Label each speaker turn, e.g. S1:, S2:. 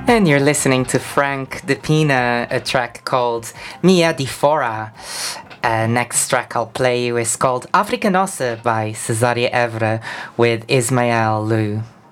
S1: And you're listening to Frank De Pina, a track called Mia di Fora. Next track I'll play you is called Africa Nossa by Cesaria Evra with Ismael Lou.